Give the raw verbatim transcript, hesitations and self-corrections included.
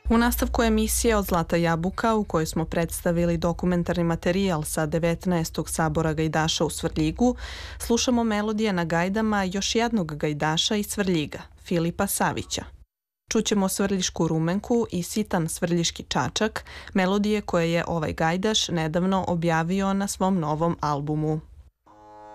U nastavku emisije od Zlata jabuka u kojoj smo predstavili dokumentarni materijal sa devetnaestog sabora gajdaša u Svrljigu, slušamo melodije na gajdama još jednog gajdaša iz Svrljiga, Filipa Savića. Čućemo Svrljišku rumenku i Sitan svrljiški čačak, melodije koje je ovaj gajdaš nedavno objavio na svom novom albumu.